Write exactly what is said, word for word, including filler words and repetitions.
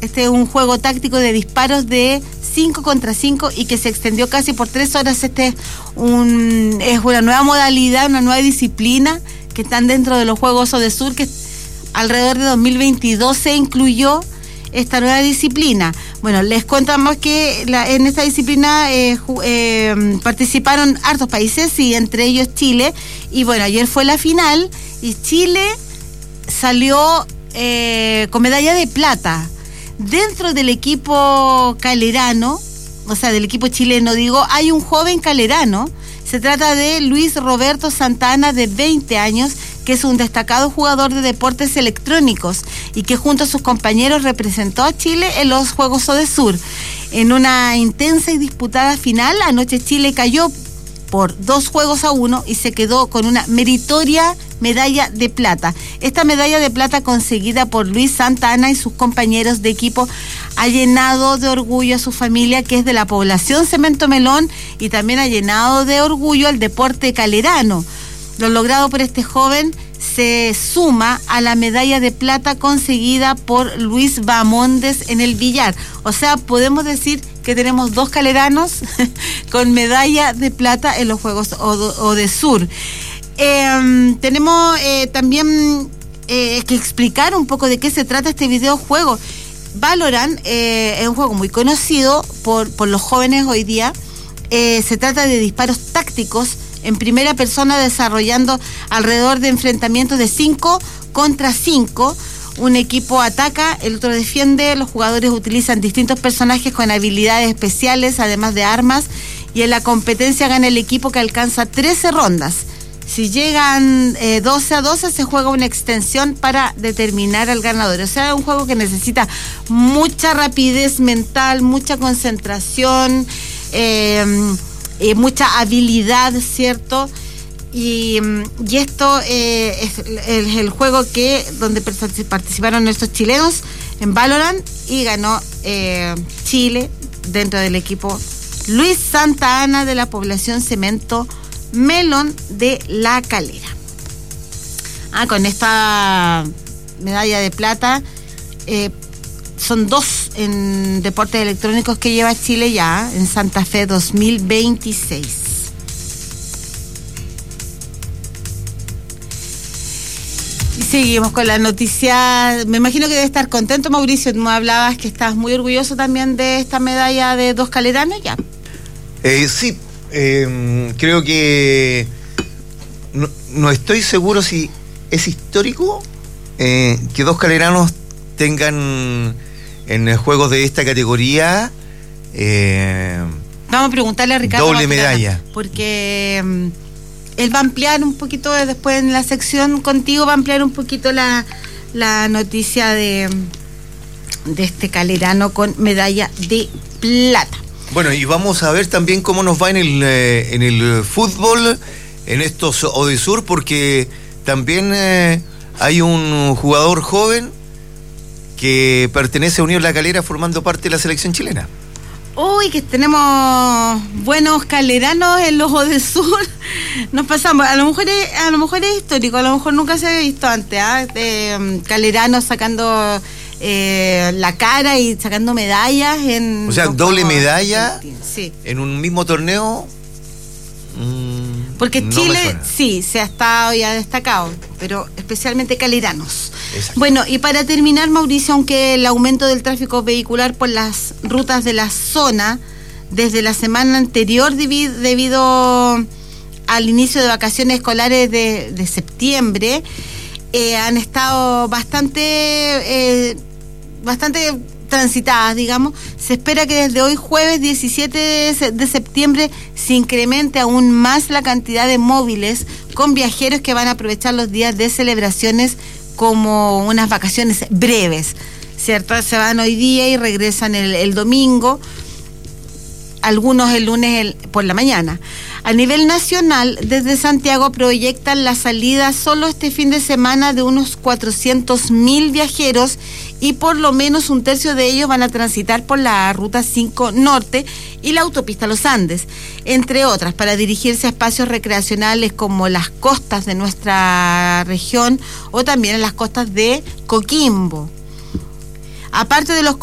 Este es un juego táctico de disparos de cinco contra cinco y que se extendió casi por tres horas. Este es, un, es una nueva modalidad, una nueva disciplina que están dentro de los Juegos ODESUR, que alrededor de dos mil veintidós se incluyó esta nueva disciplina. Bueno, les contamos que la, en esta disciplina eh, eh, participaron hartos países y entre ellos Chile. Y bueno, ayer fue la final y Chile salió eh, con medalla de plata. Dentro del equipo calerano, o sea, del equipo chileno, digo, hay un joven calerano. Se trata de Luis Roberto Santana, de veinte años, que es un destacado jugador de deportes electrónicos y que junto a sus compañeros representó a Chile en los Juegos ODESUR. En una intensa y disputada final, anoche Chile cayó por dos juegos a uno y se quedó con una meritoria medalla de plata. Esta medalla de plata conseguida por Luis Santana y sus compañeros de equipo ha llenado de orgullo a su familia, que es de la población Cemento Melón, y también ha llenado de orgullo al deporte calerano. Lo logrado por este joven se suma a la medalla de plata conseguida por Luis Bamondes en el billar. O sea, podemos decir que tenemos dos caleranos con medalla de plata en los Juegos ODESUR. Eh, tenemos eh, también eh, que explicar un poco de qué se trata este videojuego. Valorant eh, es un juego muy conocido por, por los jóvenes hoy día. Eh, se trata de disparos tácticos en primera persona, desarrollando alrededor de enfrentamientos de cinco contra cinco. Un equipo ataca, el otro defiende, los jugadores utilizan distintos personajes con habilidades especiales, además de armas, y en la competencia gana el equipo que alcanza trece rondas. Si llegan eh, doce a doce, se juega una extensión para determinar al ganador. O sea, es un juego que necesita mucha rapidez mental, mucha concentración, eh, eh, mucha habilidad, ¿cierto? Y, y esto eh, es, es el juego que donde participaron nuestros chilenos en Valorant y ganó eh, Chile dentro del equipo Luis Santa Ana de la población Cemento Melón de La Calera. Ah, con esta medalla de plata eh, son dos en deportes electrónicos que lleva Chile ya en Santa Fe dos mil veintiséis. Y seguimos con la noticia. Me imagino que debe estar contento, Mauricio. Tú me hablabas que estás muy orgulloso también de esta medalla de dos caleranos, ya. Eh, sí, eh, creo que no, no estoy seguro si es histórico eh, que dos caleranos tengan en juegos de esta categoría eh, vamos a preguntarle a Ricardo doble Maturana, medalla, porque um, él va a ampliar un poquito después en la sección contigo, va a ampliar un poquito la, la noticia de, de este calerano con medalla de plata. Bueno, y vamos a ver también cómo nos va en el eh, en el fútbol, en estos ODESUR, porque también eh, hay un jugador joven que pertenece a Unión La Calera formando parte de la selección chilena. Uy, que tenemos buenos caleranos en los ODESUR. Nos pasamos, a lo mejor es, a lo mejor es histórico, a lo mejor nunca se había visto antes, ¿eh? De um, caleranos sacando eh, la cara y sacando medallas en... O sea, doble medalla sí. En un mismo torneo. Mmm, Porque no Chile sí se ha estado ya destacado, pero especialmente caleranos. Exacto. Bueno, y para terminar, Mauricio, aunque el aumento del tráfico vehicular por las rutas de la zona desde la semana anterior debido, debido al inicio de vacaciones escolares de, de septiembre, eh, han estado bastante eh, bastante transitadas, digamos, se espera que desde hoy jueves diecisiete de septiembre se incremente aún más la cantidad de móviles con viajeros que van a aprovechar los días de celebraciones como unas vacaciones breves, ¿cierto? Se van hoy día y regresan el, el domingo, algunos el lunes el, por la mañana. A nivel nacional, desde Santiago proyectan la salida solo este fin de semana de unos cuatrocientos mil viajeros y por lo menos un tercio de ellos van a transitar por la Ruta cinco Norte y la autopista Los Andes, entre otras, para dirigirse a espacios recreacionales como las costas de nuestra región o también en las costas de Coquimbo. Aparte de los